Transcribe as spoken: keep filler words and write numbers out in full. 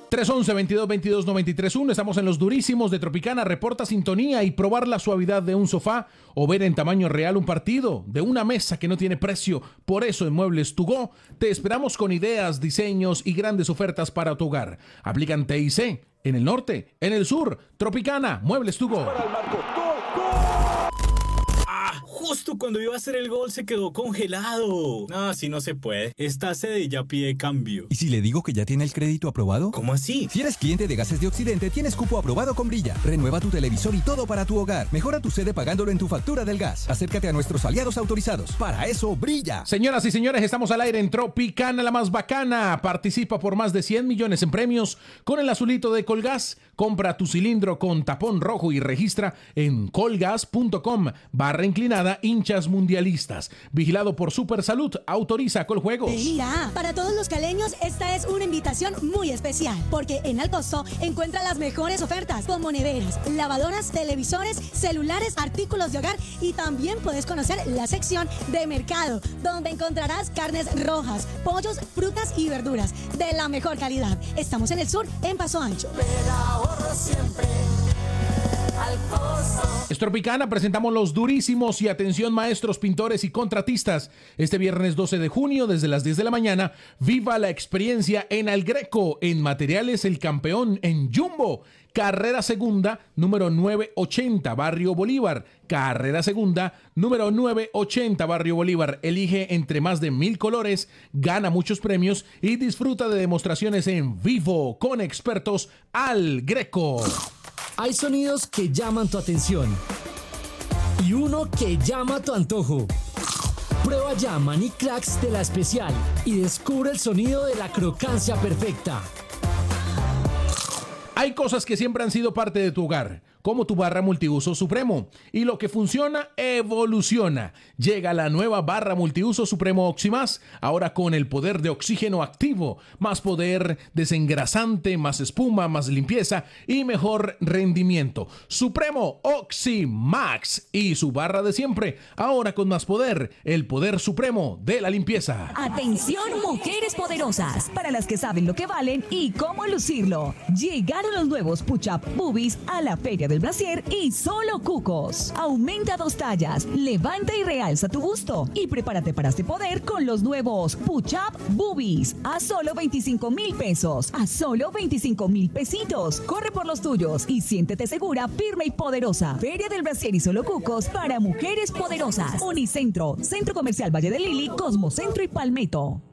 tres once, veintidós veintidós, noventa y tres uno. Estamos en los durísimos de Tropicana. Reporta sintonía y probar la suavidad de un sofá o ver en tamaño real un partido de una mesa que no tiene precio. Por eso en Muebles To Go te esperamos con ideas, diseños y grandes ofertas para tu hogar. Aplican T I C en el norte, en el sur. Tropicana, Muebles To Go. Justo cuando iba a hacer el gol se quedó congelado. No, así no se puede. Esta sede ya pide cambio. ¿Y si le digo que ya tiene el crédito aprobado? ¿Cómo así? Si eres cliente de Gases de Occidente, tienes cupo aprobado con Brilla. Renueva tu televisor y todo para tu hogar. Mejora tu sede pagándolo en tu factura del gas. Acércate a nuestros aliados autorizados. Para eso, Brilla. Señoras y señores, estamos al aire en Tropicana, la más bacana. Participa por más de cien millones en premios con el azulito de Colgas. Compra tu cilindro con tapón rojo y registra en colgas punto com barra inclinada hinchas mundialistas. Vigilado por Supersalud. Autoriza Coljuegos. Mira, para todos los caleños esta es una invitación muy especial, porque en Alcosto encuentra las mejores ofertas como neveras, lavadoras, televisores, celulares, artículos de hogar, y también puedes conocer la sección de mercado, donde encontrarás carnes rojas, pollos, frutas y verduras de la mejor calidad. Estamos en el sur, en Paso Ancho. Pero ahorro siempre. Es Tropicana, presentamos los durísimos y atención maestros, pintores y contratistas. Este viernes doce de junio desde las diez de la mañana, viva la experiencia en El Greco, en Materiales El Campeón, en Jumbo. Carrera Segunda, número novecientos ochenta, Barrio Bolívar. Carrera Segunda, número novecientos ochenta, Barrio Bolívar. Elige entre más de mil colores, gana muchos premios y disfruta de demostraciones en vivo con expertos Al Greco. Hay sonidos que llaman tu atención y uno que llama tu antojo. Prueba ya Maní Cracks de La Especial y descubre el sonido de la crocancia perfecta. Hay cosas que siempre han sido parte de tu hogar, como tu barra multiuso Supremo. Y lo que funciona, evoluciona. Llega la nueva barra multiuso Supremo Oximás, ahora con el poder de oxígeno activo, más poder desengrasante, más espuma, más limpieza y mejor rendimiento. Supremo Oximax y su barra de siempre, ahora con más poder, el poder supremo de la limpieza. Atención, mujeres poderosas, para las que saben lo que valen y cómo lucirlo. Llegaron los nuevos Push-Up Boobies a la Feria del Brasier y solo cucos. Aumenta dos tallas, levanta y realza tu busto y prepárate para este poder con los nuevos Push-Up Boobies a solo veinticinco mil pesos, a solo veinticinco mil pesitos. Corre por los tuyos y siéntete segura, firme y poderosa. Feria del Brasier y solo cucos para mujeres poderosas. Unicentro, Centro Comercial Valle de Lili, Cosmocentro y Palmetto.